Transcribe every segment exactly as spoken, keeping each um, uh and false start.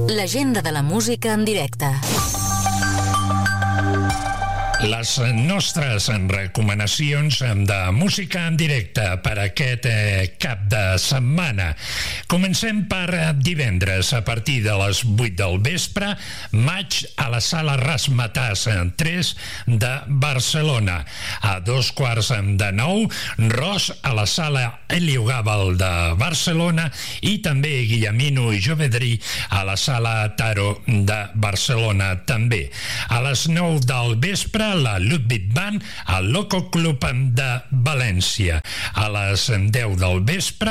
L'agenda de la música en directe. Les nostres recomanacions de música en directe per aquest eh, cap de setmana. Comencem per divendres a partir de les vuit del vespre, maig a la sala Razzmatazz tres de Barcelona. A dos quarts de nou, Ros a la sala Elio Gàbal de Barcelona i també Guillemino i Jovedrí a la sala Taro de Barcelona també. A les nou del vespre, la Ludwig Band al Loco Club de València. A les deu del vespre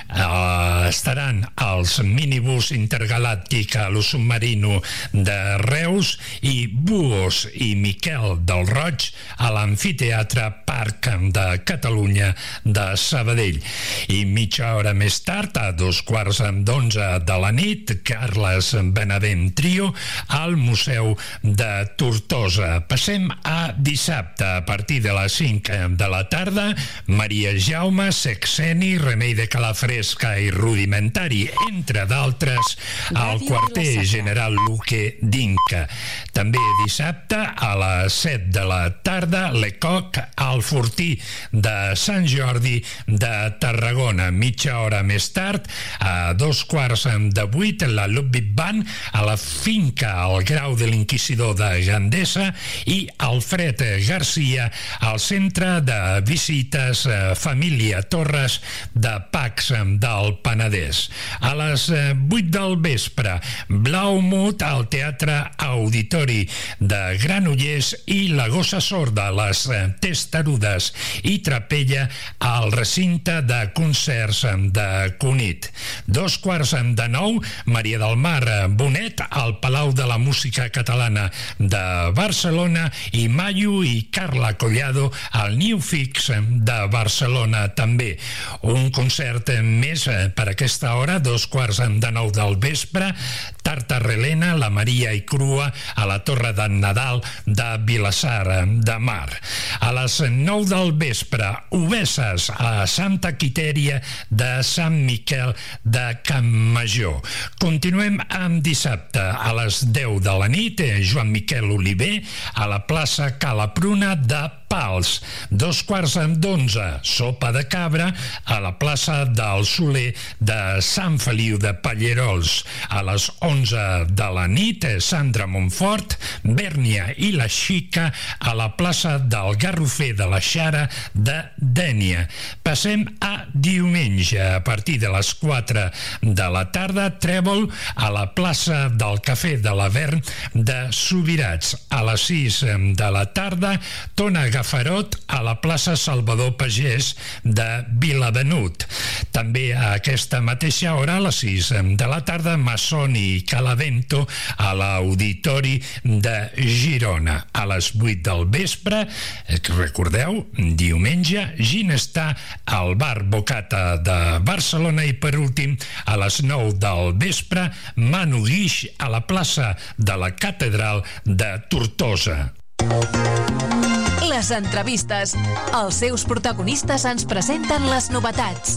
eh, estaran els minibús intergalàctic a lo submarino de Reus i Buos i Miquel del Roig a l'Amfiteatre Parc de Catalunya de Sabadell. I mitja hora més tard, a dos quarts d'onze de la nit, Carles Benavent Trio al Museu de Tortosa. Passem a dissabte, a partir de les cinc de la tarda, Maria Jaume, Sexeni, Remei de Calafresca i Rudimentari, entre d'altres, al quarter general Luque d'Inca. També dissabte, a les set de la tarda, Lecoq al Fortí de Sant Jordi de Tarragona. Mitja hora més tard, a dos quarts de vuit, la Ludwig Band a la finca al Grau de l'Inquisidor de Gandesa i Alfred Garcia al centre de visites Família Torres de Pacs del Penedès. A les vuit del vespre, Blaumut al Teatre Auditori de Granollers i La Gossa Sorda, les Testarudes i Trapella al recinte de concerts de Cunit. Dos quarts de nou, Maria del Mar Bonet al Palau de la Música Catalana de Barcelona i Mayo i Carla Collado al New Fix de Barcelona també. Un concert més per aquesta hora, dos quarts de nou del vespre, Tartarrelena, la Maria i Crua a la Torre d'en Nadal de Vilassar de Mar. A les nou del vespre, Obeses a Santa Quitèria de Sant Miquel de Campmajor. Continuem amb dissabte. A les deu de la nit, Joan Miquel Oliver a la plaça Cala Pruna de Pals. Dos quarts d'onze, Sopa de Cabra a la plaça del Soler de Sant Feliu de Pallerols. A les onze de la nit, Sandra Montfort, Bèrnia i la Xica a la plaça del Garrofer de la Xara de Dénia. Passem a diumenge. A partir de les quatre de la tarda, Trèvol a la plaça del Cafè de l'Avern de Subirats. A les sis de la tarda, Tona Gafarot a la plaça Salvador Pagès de Vilavenut. També a aquesta mateixa hora, a les sis de la tarda, Massoni i Calavento a l'Auditori de Girona. A les vuit del vespre, recordeu, diumenge, Ginestar al Bar Bocata de Barcelona i, per últim, a les nou del vespre, Manu Guix a la plaça de la Catedral de Tortosa. Les entrevistes. Els seus protagonistes ens presenten les novetats.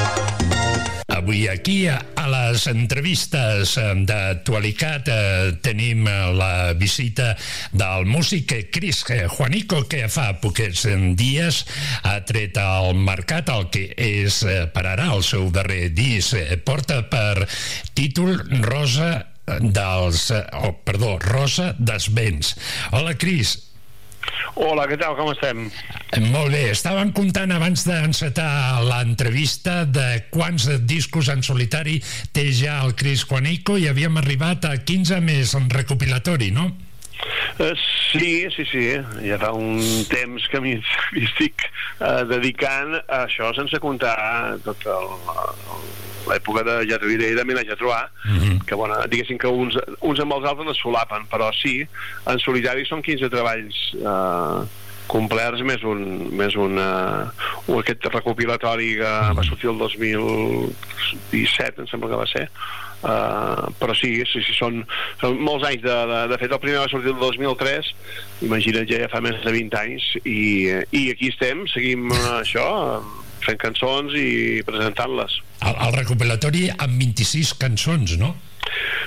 Avui aquí, a les entrevistes d'actualitat, eh, tenim la visita del músic Chris Juanico, que fa poquets dies ha tret al mercat el que és per ara el seu darrer disc. Porta per títol Rosa dels... Oh, perdó, Rosa dels Vents. Hola, Chris. Hola, què tal? Com estem? Molt bé. Estàvem comptant abans d'encetar l'entrevista de quants discos en solitari té ja el Chris Juanico i havíem arribat a quinze més en recopilatori, no? Uh, sí, sí, sí. Ja fa un temps que m'hi estic uh, dedicant a això sense comptar tot el... el l'època de Jatruïda i de Mina Jatruà, mm-hmm. que bueno, diguéssim que uns, uns amb els altres es solapen, però sí, en solitari són quinze treballs eh, complerts més un, més un, uh, un aquest recopilatori que va sortir el dos mil disset, em sembla que va ser. Uh, però sí, sí, sí són, són molts anys de, de, de fet el primer va sortir el dos mil tres, imagina't, ja fa més de vint anys i, i aquí estem, seguim uh, això fent cançons i presentant-les. El, el recopilatori amb vint-i-sis cançons, no?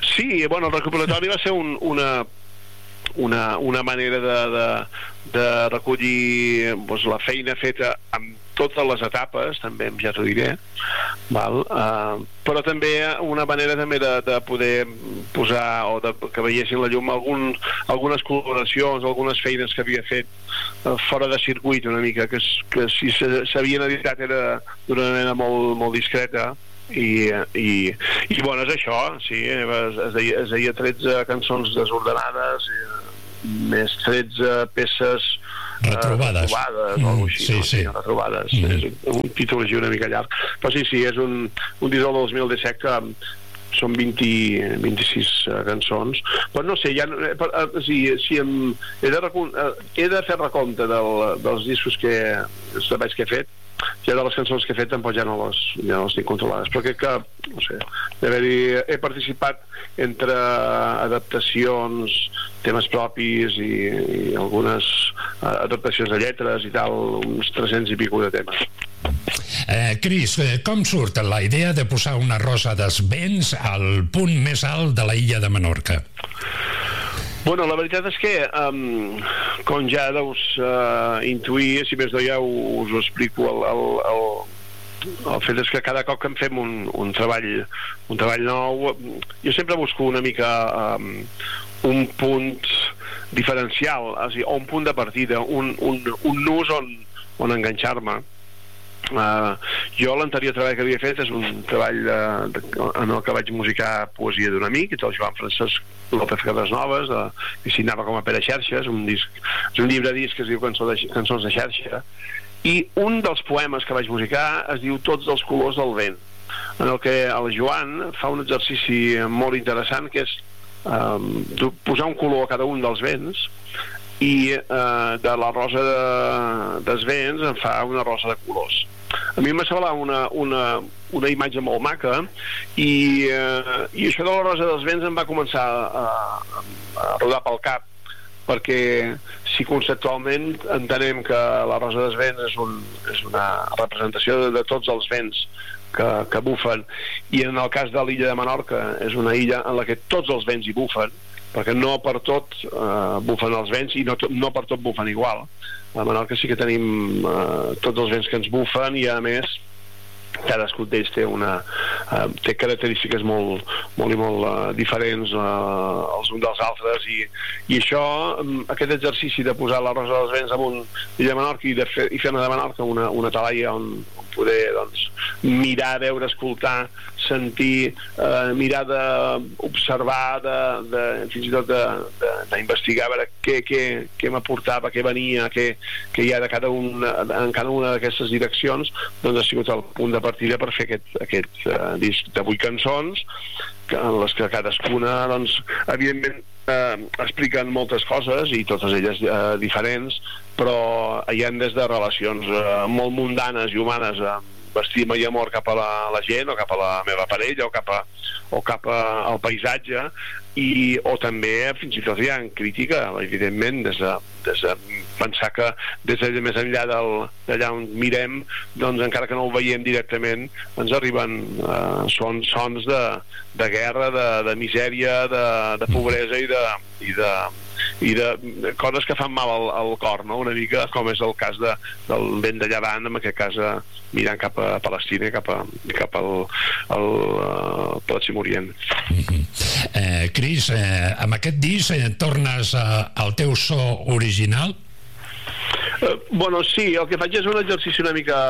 Sí, bueno, el recopilatori va ser un, una, una, una manera de, de, de recollir doncs, la feina feta amb totes les etapes, també ja t'ho diré, val? Uh, però també una manera també de, de poder posar o de, que veiessin la llum algun, algunes col·laboracions, algunes feines que havia fet uh, fora de circuit una mica, que, que si s'havien editat era d'una manera molt, molt discreta. I, i, i bueno, és això, sí, es, es, deia, es deia tretze cançons desordenades, i, més tretze peces retrobades, uh, retrobades mm, o alguna així, sí, no? sí. Sí, retrobades. Mm. És un títol així una mica llarg. Però sí, sí, és un, un disc del dos mil disset que són vint, vint-i-sis uh, cançons. Però no sé, ja, per, uh, si, si em, he, de recon, uh, he de fer recompte del, dels discos que, els treballs que he fet. Ja de les cançons que he fet tampoc ja no les, ja no les tinc controlades, però crec que, no sé, he participat entre adaptacions, temes propis i, i algunes adaptacions de lletres i tal, uns tres-cents i pico de temes. Eh, Cris, com surt la idea de posar una Rosa dels Vents al punt més alt de la illa de Menorca? Bueno, la veritat és que, um, com ja deus uh, intuir, si més no ja us ho explico, el, el, el, el fet és que cada cop que en fem un, un, treball, un treball nou, jo sempre busco una mica um, un punt diferencial, o sigui, un punt de partida, un, un, un nus on, on enganxar-me. Uh, jo l'anterior treball que havia fet és un treball de, de, en el que vaig musicar poesia d'un amic, el Joan Francesc López Cadasnovas, de, que signava com a Pere Xerxes, un disc, és un llibre disc que es diu Cançó de, Cançons de Xerxa, i un dels poemes que vaig musicar es diu Tots els colors del vent, en el que el Joan fa un exercici molt interessant, que és um, posar un color a cada un dels vents, i eh, de la rosa de, dels vents en fa una rosa de colors. A mi em va semblar una, una, una imatge molt maca i, eh, i això de la rosa dels vents em va començar a, a, a rodar pel cap, perquè si conceptualment entenem que la rosa dels vents és, un, és una representació de, de tots els vents que, que bufen, i en el cas de l'illa de Menorca és una illa en la que tots els vents hi bufen, perquè no per tot eh, bufen els vents i no, to, no per tot bufen igual. A Menorca sí que tenim eh, tots els vents que ens bufen, i a més cadascun d'ells té una eh, té característiques molt, molt i molt uh, diferents uh, els uns dels altres, i, i això, aquest exercici de posar la rosa dels vents amunt l'illa de Menorca i, de fer, i fer-ne de Menorca una, una talaia on, on poder doncs, mirar, veure, escoltar, sentir, eh, mirar d'observar, de, de, fins i tot d'investigar, a veure què, què, què m'aportava, què venia, què, què hi ha de cada una, en cada una d'aquestes direccions, doncs ha sigut el punt de partida per fer aquest, aquest uh, disc de vuit cançons, que, en les que cadascuna, doncs, evidentment, eh, expliquen moltes coses, i totes elles eh, diferents, però hi ha des de relacions eh, molt mundanes i humanes, eh, estima i amor cap a la, la gent, o cap a la meva parella, o cap, a, o cap a, al paisatge, i, o també fins i tot hi ha crítica, evidentment, des de, des de pensar que des de més enllà d'allà on mirem, doncs encara que no ho veiem directament, ens arriben eh, sons, sons de, de guerra, de, de misèria, de, de pobresa i de, i de i de coses que fan mal al, al cor, no? Una mica com és el cas de, del vent de llevant, en aquest cas mirant cap a Palestina i cap, a, cap al, al, al Pròxim Orient. Mm-hmm. eh, Cris, eh, amb aquest disc eh, tornes a, al teu so original? Eh, bueno, sí, el que faig és un exercici una mica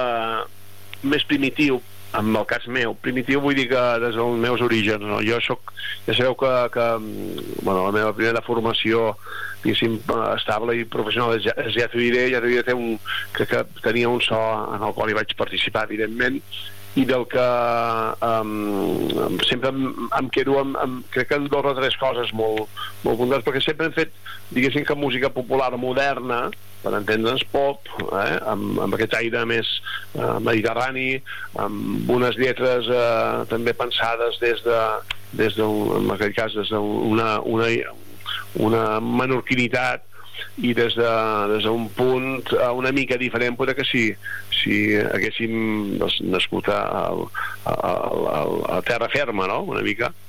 més primitiu, en el cas meu. Primitiu vull dir que des dels meus orígens, no? Jo soc, ja sabeu que, que bueno, la meva primera formació estable i professional ja, ja t'ho diré, ja t'ho diré un, que, que tenia un so en el qual hi vaig participar, evidentment, i del que um, sempre em, em quedo amb, amb, crec que en dos o tres coses molt, molt puntals, perquè sempre hem fet, diguéssim, que música popular moderna, per entendre'ns, pop, eh, amb, amb aquest aire més eh, mediterrani, amb unes lletres eh, també pensades des de, des de en aquest cas, des d'una una, una menorquinitat, i des de, des d'un punt una mica diferent, potser que si, si haguéssim nascut a, a, a, a terra ferma, no?, una mica.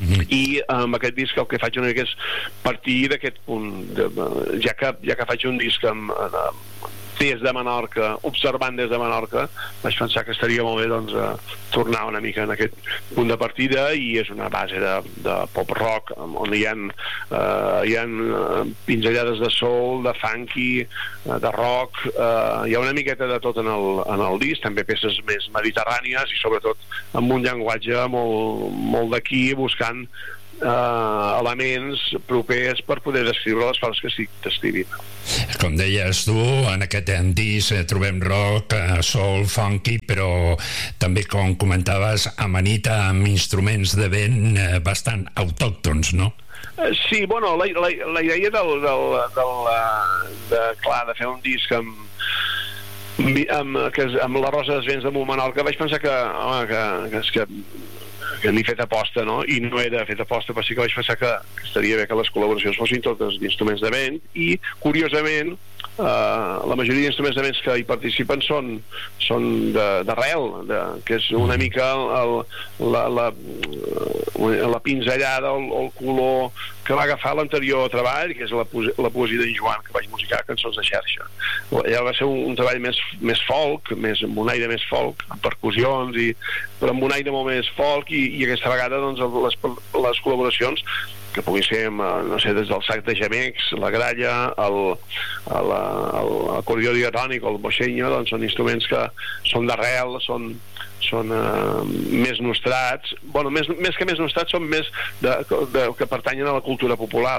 Mm-hmm. I amb aquest disc el que faig una mica és partir d'aquest punt, de, ja, que, ja que faig un disc amb, amb, des de Menorca, observant des de Menorca, vaig pensar que estaria molt bé doncs, eh, tornar una mica en aquest punt de partida, i és una base de, de pop-rock on hi ha, eh, hi ha pinzellades de soul, de funky, eh, de rock, eh, hi ha una miqueta de tot en el, en el disc, també peces més mediterrànies i sobretot amb un llenguatge molt, molt d'aquí, buscant Uh, elements propers per poder descriure les coses que estic descrivint. Com deies tu, en aquest disc eh, trobem rock, eh, soul, funky, però també, com comentaves, amanita amb instruments de vent eh, bastant autòctons, no? Uh, sí, bueno, la, la, la idea del, del, del, de, clar, de fer un disc amb amb, que, amb la Rosa dels Vents de Montmenorca, vaig pensar que, home, que, que, que que n'he fet aposta, no? I no era fet aposta, però sí que vaig pensar que, que estaria bé que les col·laboracions fossin totes d'instruments de vent, i curiosament eh, la majoria d'instruments de vents que hi participen són, són d'arrel, de, que és una mica el, la, la, la pinzellada o el, el color que va agafar l'anterior treball, que és la, la poesia d'en Joan, que vaig musicar Cançons de xarxa. Ja va ser un, un treball més, més folk, més, amb un aire més folk, amb percussions, i, però amb un aire molt més folk, i, i aquesta vegada doncs, les, les col·laboracions que pugui ser, no sé, des del sac de gemecs, la gralla, l'acordió diatònic o el boixenyo, doncs són instruments que són d'arrel, són són uh, més nostrats, bueno, més, més que més nostrats, són més de, de, que pertanyen a la cultura popular.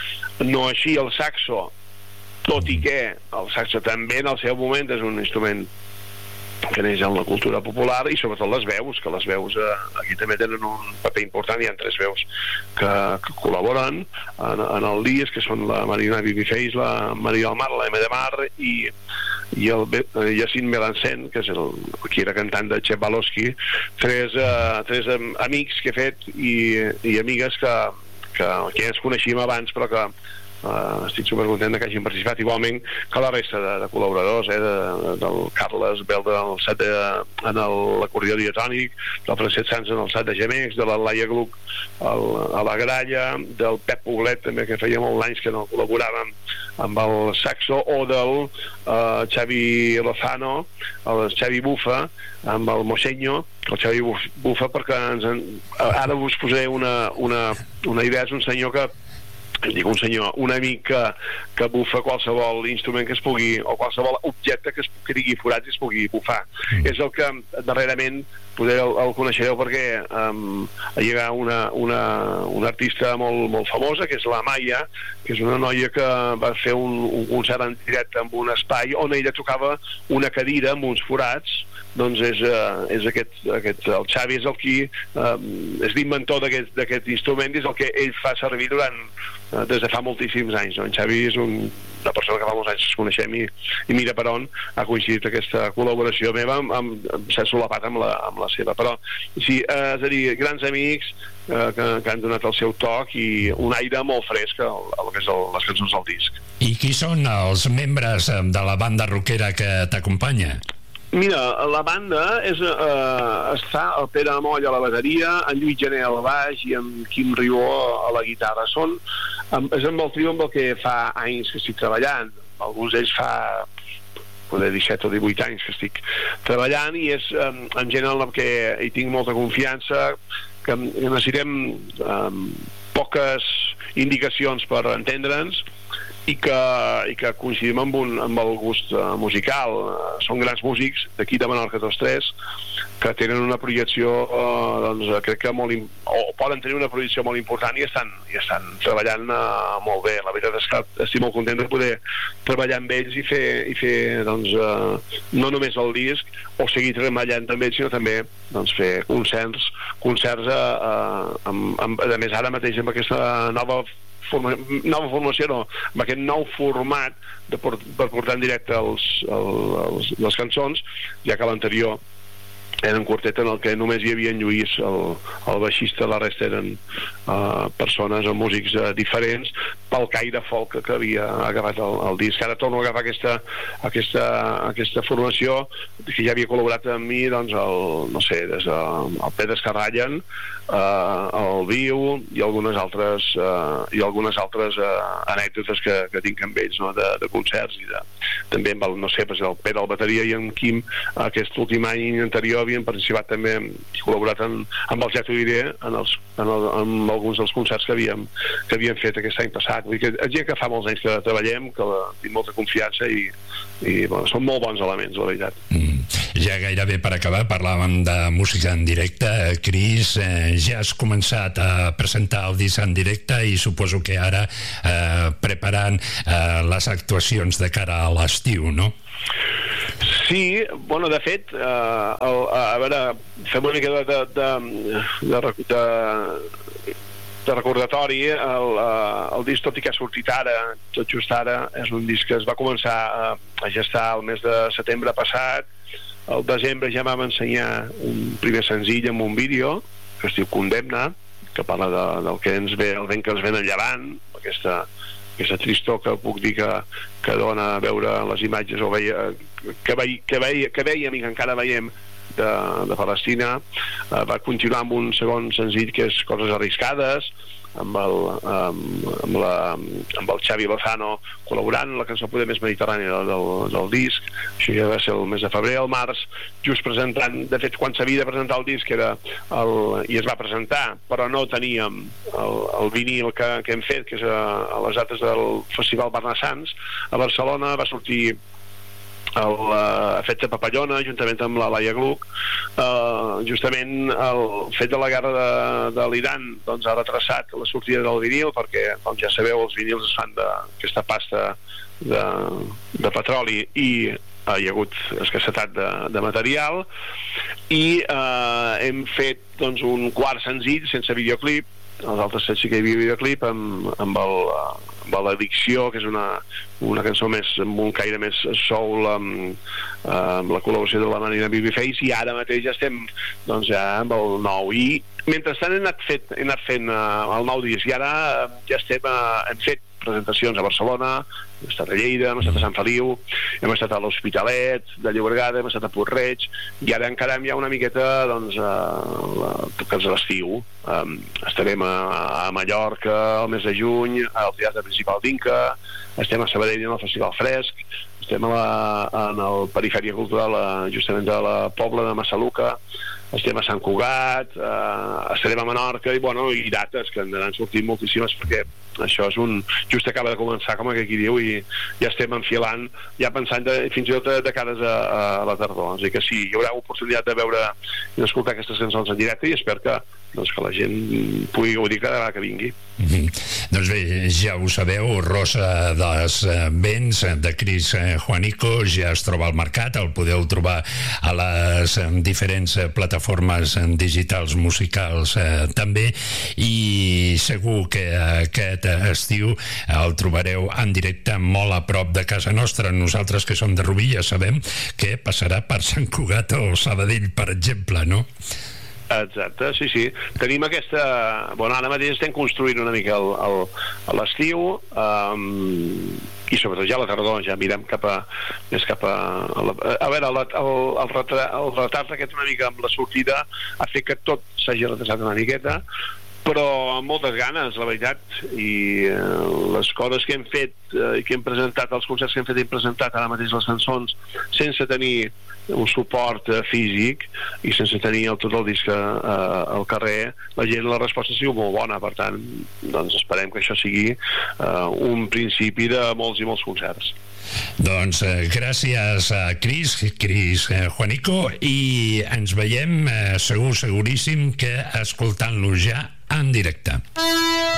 No així el saxo, tot i que el saxo també en el seu moment és un instrument que neix en la cultura popular, i sobretot les veus, que les veus eh, aquí també tenen un paper important. Hi ha tres veus que, que col·laboren en, en el disc, que són la Marina Bibiface, la Maria del Mar, la M de Mar, i, i el eh, Jacint Melancén, que és el, qui era cantant de Cheb Balosky. Tres, eh, tres amics que he fet i, i amigues que, que, que ja ens coneixíem abans, però que Uh, estic supercontent que hagin participat, igualment que la resta de, de col·laboradors, eh, de, de, del Carles Bel del set de, en l'acordió diatònic, del Francesc Sanz en el set de gemecs, de la Laia Gluck el, a la gralla, del Pep Poblet també, que feia molts anys que no col·laboràvem amb el saxo, o del uh, Xavi Lozano, el Xavi Bufa amb el Moixenyo, el Xavi Bufa, perquè ens en... ara us posaré una, una, una idea. És un senyor que dic un senyor, un amic que, que bufa qualsevol instrument que es pugui, o qualsevol objecte que, es, que digui forats i es pugui bufar. Mm. És el que darrerament poder el, el coneixereu, perquè um, hi ha una, una, una artista molt, molt famosa, que és la Maia, que és una noia que va fer un, un concert en directe en un espai on ella tocava una cadira amb uns forats. Doncs és, uh, és aquest, aquest, el Xavi és el qui uh, és l'inventor d'aquest instrument, i és el que ell fa servir durant uh, des de fa moltíssims anys, no? En Xavi és un, una persona que fa molts anys que es coneixem, i, i mira per on ha coincidit aquesta col·laboració meva amb, amb, amb s'ha solapat amb la, amb la seva, però sí, uh, és a dir, grans amics uh, que, que han donat el seu toc i un aire molt fresc al, al que és el, les cançons del disc. I qui són els membres de la banda rockera que t'acompanya? Mira, la banda és, eh, està el Pere Moll a la bateria, en Lluís Gené al baix i en Quim Rió a la guitarra. Són, és amb el trio amb el que fa anys que estic treballant. Alguns d'ells fa poder disset o divuit anys que estic treballant, i és eh, en gent en la que hi tinc molta confiança, que necessitem eh, poques indicacions per entendre'ns, i que, i que coincidim amb, un, amb el gust uh, musical. Uh, són grans músics d'aquí de Menorca tots tres, que tenen una projecció uh, doncs, crec que molt o poden tenir una projecció molt important, i estan, i estan treballant uh, molt bé. La veritat és que estic molt content de poder treballar amb ells i fer, i fer doncs, uh, no només el disc, o seguir treballant amb ells, sinó també doncs, fer concerts, concerts uh, uh, amb, amb, a més ara mateix amb aquesta nova Forma, nova formació, no, amb aquest nou format de por, per portar en directe els, els, les cançons, ja que l'anterior era un quartet en el que només hi havia en Lluís, el, el baixista, la resta eren uh, persones o músics uh, diferents, pel caire folk que havia agafat el, el disc. Ara torno a agafar aquesta, aquesta, aquesta formació que ja havia col·laborat amb mi, doncs, el, no sé, des del de, Pedro Escarrallen, eh, el Viu i algunes altres eh, i algunes altres eh, anècdotes que, que tinc amb ells, no? de, de concerts i de, també amb el, no sé, el Pere, el bateria, i en Quim aquest últim any anterior havien participat també i col·laborat en, amb el Ja t'ho diré en, els, en, el, en alguns dels concerts que havíem, que havíem fet aquest any passat. Vull dir que és gent que fa molts anys que treballem, que la, tinc molta confiança i, i bueno, són molt bons elements, la veritat. Mm. Ja gairebé per acabar, parlàvem de música en directe. Cris, eh, ja has començat a presentar el disc en directe i suposo que ara eh, preparant eh, les actuacions de cara a l'estiu, no? Sí, bueno, de fet, eh, el, a veure, fem una mica de, de, de, de, de, de recordatori. El, el disc, tot i que ha sortit ara, tot just ara, és un disc que es va començar a, a gestar el mes de setembre passat. Al desembre ja vam ensenyar un primer senzill amb un vídeo que es diu Condemna, que parla de, del que ens ve, el vent que ens ve en llevant, aquesta, aquesta tristor que puc dir que, que dona a veure les imatges o veia, que, veia, que, veia, que veiem i que encara veiem de, de Palestina. Uh, va continuar amb un segon senzill que és Coses arriscades, amb el, amb, amb, la, amb el Xavi Lozano col·laborant en la cançó poder més mediterrània del, del disc. Això ja va ser el mes de febrer. Al març, just presentant, de fet quan s'havia de presentar el disc era el, i es va presentar, però no teníem el, el vinil que, que hem fet, que és a, a les dates del Festival Barnassans a Barcelona. Va sortir el uh, fet de Papallona juntament amb la Laia Gluck. Uh, justament el fet de la guerra de, de l'Iran doncs ha retrasat la sortida del vinil, perquè com ja sabeu els vinils es fan d'aquesta pasta de, de petroli i uh, hi ha hagut escassetat de, de material, i uh, hem fet doncs un quart senzill sense videoclip. Els altres set sí que hi havia videoclip amb, amb el amb l'Addicció, que és una, una cançó més amb un caire més soul, amb, amb la col·laboració de la Marina Babyface, i ara mateix ja estem doncs ja amb el nou, i mentrestant he anat, fet, he anat fent uh, el nou disc, i ara uh, ja estem uh, hem fet presentacions a Barcelona, hem estat a Lleida, hem estat a Sant Feliu, hem estat a l'Hospitalet de Llobregat, hem estat a Puig-reig, i ara encarem ja una miqueta doncs a, a, a l'estiu. Um, estarem a, a Mallorca el mes de juny, al Teatre Principal d'Inca, estem a Sabadell en el Festival Fresc, estem a la, en el Perifèria Cultural a, justament de la Pobla de Massaluca, estem a Sant Cugat, eh, estarem a Menorca, i bueno, i dates que n'han sortit moltíssimes, perquè això és un... just acaba de començar, com aquí diu, i ja estem enfilant, ja pensant de, fins i tot de, de cares a, a la tardor. És a dir que sí, hi haurà oportunitat de veure i d'escoltar aquestes cançons en directe, i espero que, doncs, que la gent pugui gaudir cada vegada que vingui. Mm-hmm. Doncs bé, ja ho sabeu, Rosa dels Vents de Cris Juanico ja es troba al mercat, el podeu trobar a les diferents plataformes digitals musicals eh, també, i segur que aquest estiu el trobareu en directe molt a prop de casa nostra. Nosaltres que som de Rubí ja sabem que passarà per Sant Cugat o Sabadell, per exemple, no? Exacte, sí, sí. Tenim aquesta... Bueno, ara mateix estem construint una mica el, el, l'estiu, um, i sobretot ja a la tardor ja mirem cap a... més cap a... A, la, a veure, el, el, el, retard, el retard aquest una mica amb la sortida ha fet que tot s'hagi retrasat una miqueta, però amb moltes ganes, la veritat, i eh, les coses que hem fet eh, i que hem presentat, els concerts que hem fet i hem presentat ara mateix les cançons sense tenir un suport eh, físic i sense tenir el, tot el disc eh, al carrer, la gent, la resposta ha sigut molt bona. Per tant, doncs esperem que això sigui eh, un principi de molts i molts concerts. Doncs eh, gràcies a Cris, Cris eh, Juanico, i ens veiem eh, segur, seguríssim que escoltant-lo ja en directe.